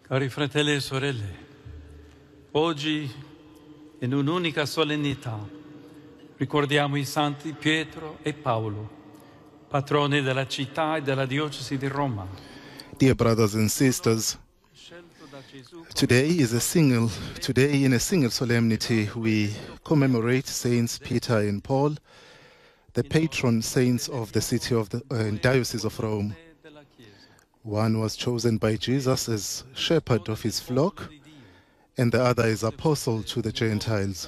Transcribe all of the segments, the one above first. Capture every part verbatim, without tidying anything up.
Cari fratelli e sorelle, oggi in un'unica solennità ricordiamo i santi Pietro e Paolo, patroni della città e della diocesi di Roma. Dear brothers and sisters, today is a single, today in a single solemnity we commemorate Saints Peter and Paul, the patron saints of the city of the uh, Diocese of Rome. One was chosen by Jesus as shepherd of his flock, and the other is apostle to the Gentiles.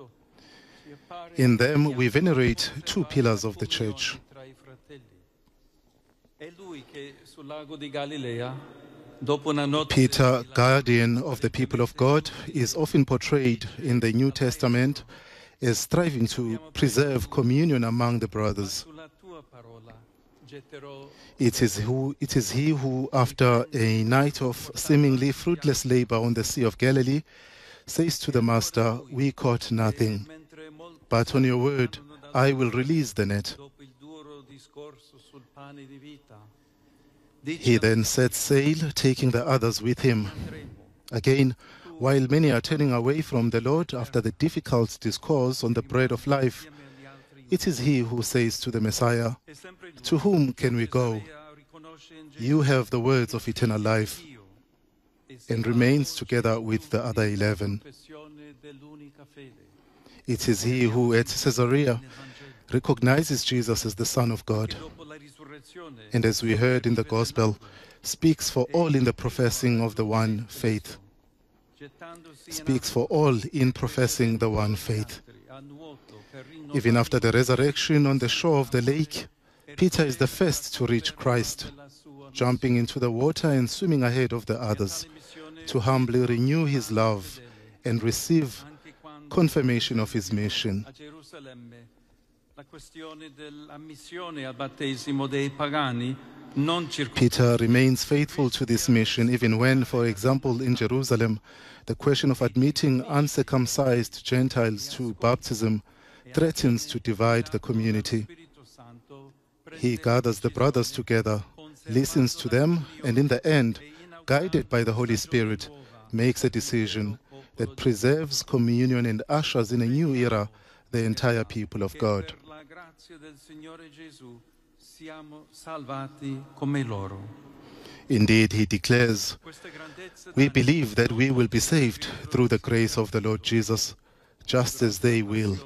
In them we venerate two pillars of the church. Peter, guardian of the people of God, is often portrayed in the New Testament as striving to preserve communion among the brothers. It is, who, it is he who, after a night of seemingly fruitless labor on the Sea of Galilee, says to the Master, "We caught nothing, but on your word I will release the net." He then sets sail, taking the others with him. Again, while many are turning away from the Lord after the difficult discourse on the bread of life, it is he who says to the Messiah, "To whom can we go? You have the words of eternal life," and remains together with the other eleven. It is he who at Caesarea recognizes Jesus as the Son of God, and as we heard in the Gospel, speaks for all in the professing of the one faith. Speaks for all in professing the one faith. Even after the resurrection on the shore of the lake, Peter is the first to reach Christ, jumping into the water and swimming ahead of the others to humbly renew his love and receive confirmation of his mission. Peter remains faithful to this mission even when, for example, in Jerusalem, the question of admitting uncircumcised Gentiles to baptism threatens to divide the community. He gathers the brothers together, listens to them, and in the end, guided by the Holy Spirit, makes a decision that preserves communion and ushers in a new era the entire people of God. Indeed, he declares, "We believe that we will be saved through the grace of the Lord Jesus, just as they will."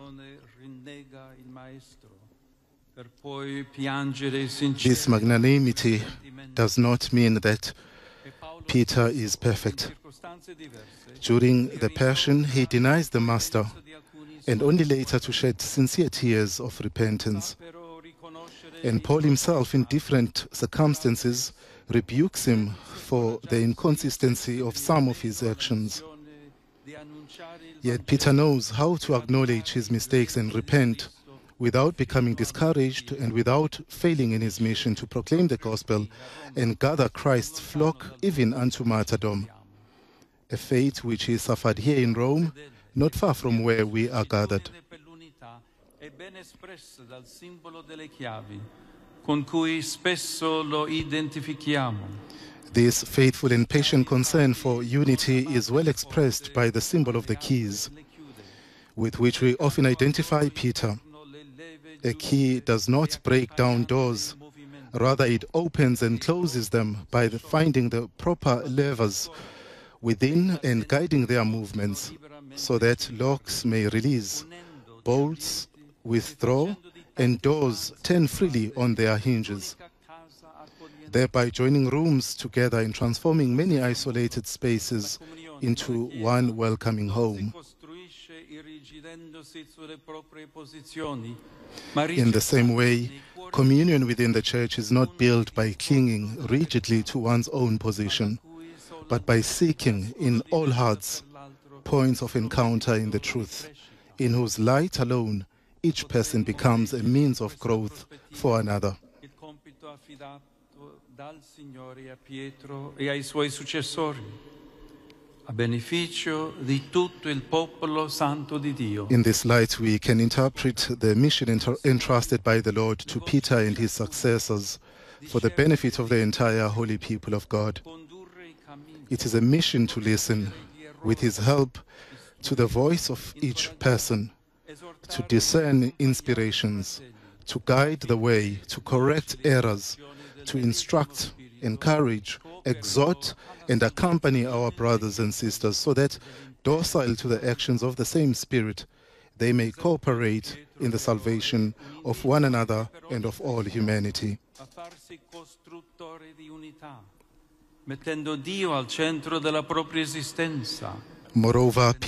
This magnanimity does not mean that Peter is perfect. During the Passion, he denies the Master, and only later to shed sincere tears of repentance. And Paul himself, in different circumstances, rebukes him for the inconsistency of some of his actions. Yet Peter knows how to acknowledge his mistakes and repent without becoming discouraged and without failing in his mission to proclaim the gospel and gather Christ's flock even unto martyrdom, a fate which he suffered here in Rome, not far from where we are gathered. This faithful and patient concern for unity is well expressed by the symbol of the keys, with which we often identify Peter. A key does not break down doors, rather it opens and closes them by the finding the proper levers within and guiding their movements, so that locks may release, bolts withdraw, and doors turn freely on their hinges, thereby joining rooms together and transforming many isolated spaces into one welcoming home. In the same way, communion within the church is not built by clinging rigidly to one's own position, but by seeking in all hearts points of encounter in the truth, in whose light alone each person becomes a means of growth for another. In this light, we can interpret the mission entrusted by the Lord to Peter and his successors for the benefit of the entire holy people of God. It is a mission to listen, with his help, to the voice of each person, to discern inspirations, to guide the way, to correct errors, to instruct, encourage, exhort, and accompany our brothers and sisters so that, docile to the actions of the same Spirit, they may cooperate in the salvation of one another and of all humanity. Mettendo Dio al centro della propria esistenza. Moreover,